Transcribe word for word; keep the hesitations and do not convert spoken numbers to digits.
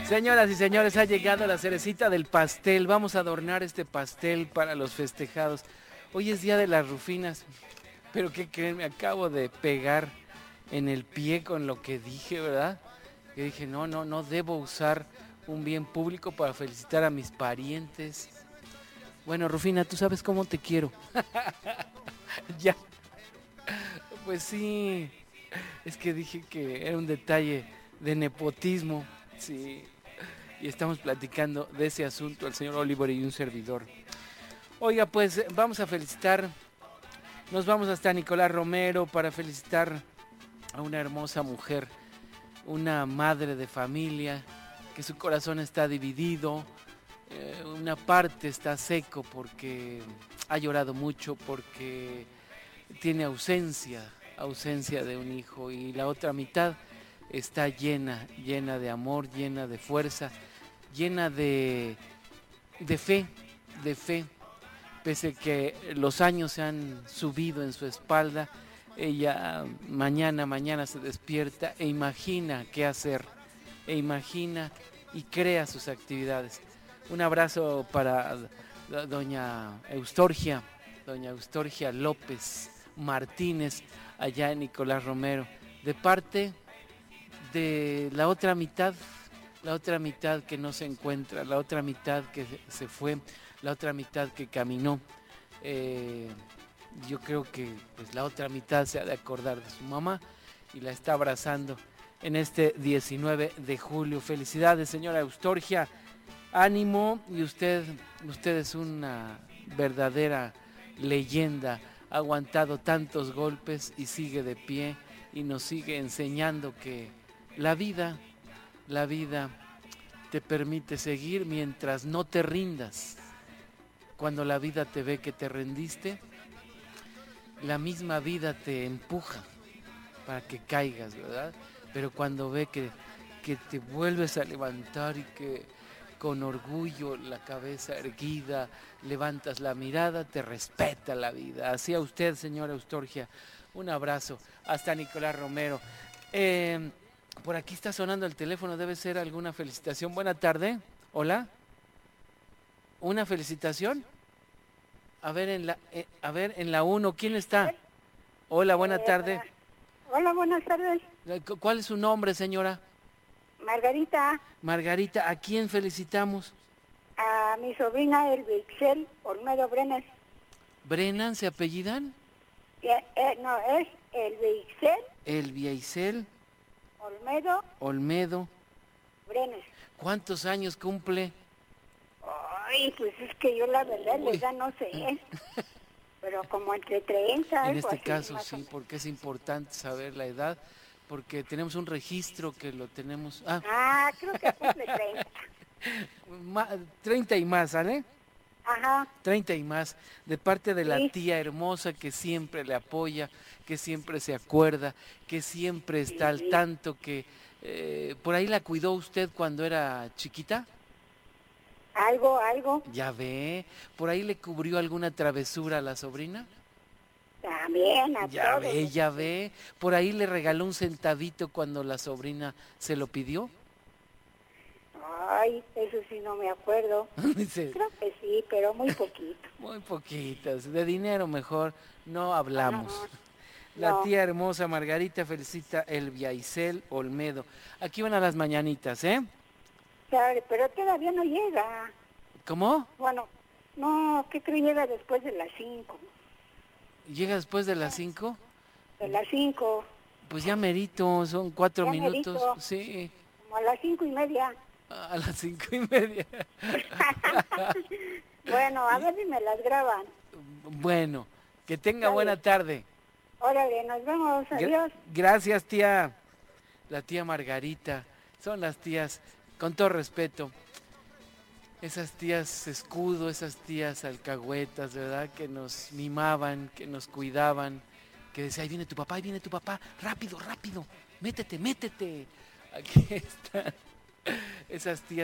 Señoras y señores, ha llegado la cerecita del pastel. Vamos a adornar este pastel para los festejados. Hoy es día de las Rufinas, pero ¿qué creen? Me acabo de pegar en el pie con lo que dije, ¿verdad? Yo dije, no, no, no debo usar un bien público para felicitar a mis parientes. Bueno, Rufina, tú sabes cómo te quiero. Ya, pues sí, es que dije que era un detalle de nepotismo, sí. Y estamos platicando de ese asunto el señor Oliver y un servidor. Oiga, pues vamos a felicitar, nos vamos hasta Nicolás Romero para felicitar a una hermosa mujer, una madre de familia, que su corazón está dividido, eh, una parte está seco porque ha llorado mucho, porque tiene ausencia, ausencia de un hijo, y la otra mitad está llena, llena de amor, llena de fuerza, llena de, de fe, de fe. Pese que los años se han subido en su espalda, ella mañana, mañana se despierta e imagina qué hacer, e imagina y crea sus actividades. Un abrazo para doña Eustorgia, doña Eustorgia López Martínez, allá en Nicolás Romero, de parte de la otra mitad, la otra mitad que no se encuentra, la otra mitad que se fue, la otra mitad que caminó. Eh, yo creo que pues, la otra mitad se ha de acordar de su mamá y la está abrazando en este diecinueve de julio. Felicidades, señora Eustorgia, ánimo, y usted, usted es una verdadera leyenda, ha aguantado tantos golpes y sigue de pie y nos sigue enseñando que la vida, la vida te permite seguir mientras no te rindas. Cuando la vida te ve que te rendiste, la misma vida te empuja para que caigas, ¿verdad? Pero cuando ve que, que te vuelves a levantar y que con orgullo, la cabeza erguida, levantas la mirada, te respeta la vida. Así a usted, señora Eustorgia, un abrazo. Hasta Nicolás Romero. Eh, por aquí está sonando el teléfono, debe ser alguna felicitación. Buena tarde. Hola. ¿Una felicitación? A ver, en la eh, a ver, en la uno, ¿quién está? Hola, buena Eh, tarde. para... Hola, buenas tardes. ¿Cuál es su nombre, señora? Margarita. Margarita, ¿a quién felicitamos? A mi sobrina Elvixel Olmedo Brenes. ¿Brennan se apellidan? Eh, eh, no, es Elvixel. Elvia Isel. Olmedo. Olmedo. Brenes. ¿Cuántos años cumple? Ay, pues es que yo la verdad la edad no sé. Pero como entre treinta. En este así, caso sí, porque es importante saber la edad, porque tenemos un registro que lo tenemos... Ah, ah creo que cumple treinta. treinta y más, ¿sale? Ajá. treinta y más, de parte de sí. la tía hermosa que siempre le apoya, que siempre se acuerda, que siempre está sí, al tanto, que eh, por ahí la cuidó usted cuando era chiquita. Algo, algo. Ya ve, por ahí le cubrió alguna travesura a la sobrina. También, a Ya todos. ve, ya ve, por ahí le regaló un centavito cuando la sobrina se lo pidió. Ay, eso sí no me acuerdo. Dice, creo que sí, pero muy poquito. Muy poquitas, de dinero mejor no hablamos. Ah, La no. tía hermosa Margarita felicita Elvia Isel Olmedo. Aquí van a las mañanitas, ¿eh? Claro, pero todavía no llega. ¿Cómo? Bueno, no, ¿qué creo llega después de las cinco? ¿Llega después de las cinco? De las cinco. Pues ya merito, son cuatro ya minutos. Merito. Sí. Como a las cinco y media. A las cinco y media. Bueno, a ver si me las graban. Bueno, que tenga Dale. buena tarde. Órale, nos vemos, adiós. Gracias, tía. La tía Margarita. Son las tías, con todo respeto, esas tías escudo, esas tías alcahuetas, ¿verdad? Que nos mimaban, que nos cuidaban, que decía, ahí viene tu papá, ahí viene tu papá, rápido, rápido, métete, métete. Aquí están esas tías.